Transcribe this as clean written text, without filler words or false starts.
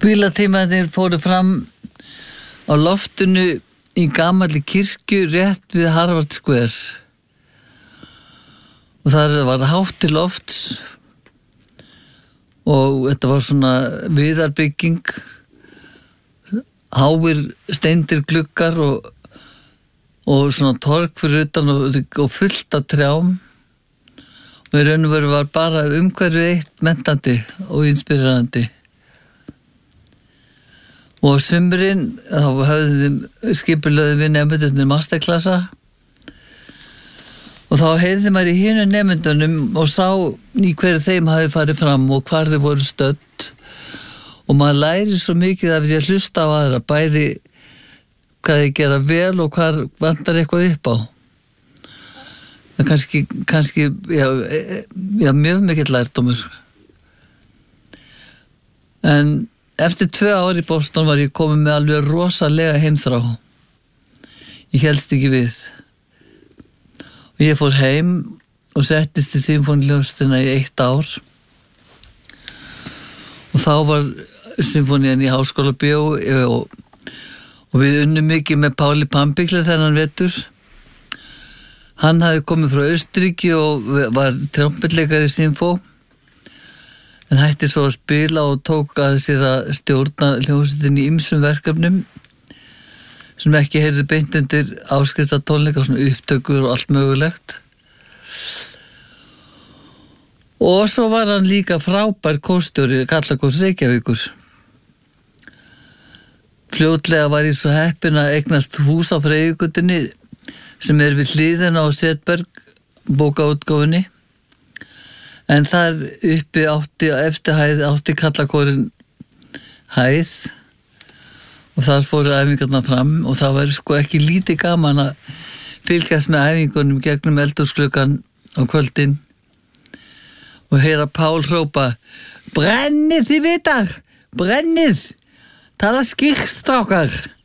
Bílatímarnir fóru fram á loftinu í gamalli kirkju rétt við Harvard Square. Og þar var hátt til lofts og þetta var svona viðarbygging, háir steindir gluggar og svona torg fyrir utan og fullt af trjám. Og í raun og veru var bara umhverfið eitt menntandi og inspirerandi. Og sumrin þá skipulögðum við nemendurnir masterklassa og þá heyrði maður í hinum nemendunum og sá í hverju þeim hafi farið fram og hvar þau voru stödd og maður læri svo mikið af því að hlusta á aðra, bæði hvað þau gera vel og hvar vantar eitthvað upp á. Kannski mjög mikill lærdómur. En eftir 2 ár í Boston var ég komin með alveg rosalega heimþrá. Ég hélst ekki við. Og ég fór heim og settist í symfóníuljónstina í 1 ár. Og þá var symfónían í Háskólabíó og við unnum mikið með Páli Pambikle þennan vetur. Hann hafði komið frá Austurríki og var trompetleikari í symfó. En hætti svo að spila og tók að sér að stjórna hljómsveitinni í ýmsum verkefnum sem ekki heyrðu beint undir áskriftartónleika, svona upptökur og allt mögulegt. Og svo var hann líka frábær kórstjóri Karlakórs Reykjavíkur. Fljótlega var ég svo heppin að eignast hús á Freyjugötunni sem við hliðina á Setberg bókaútgáfunni. En þar uppi efstu hæð átti Karlakórinn hæð og þar fóru æfingarnar fram og það var sko ekki lítið gaman að fylgjast með æfingunum gegnum eldhúsgluggann á kvöldin og heyra Pál hrópa: "Brennið þið vitar! Brennið! Tala skýrt, strákar!"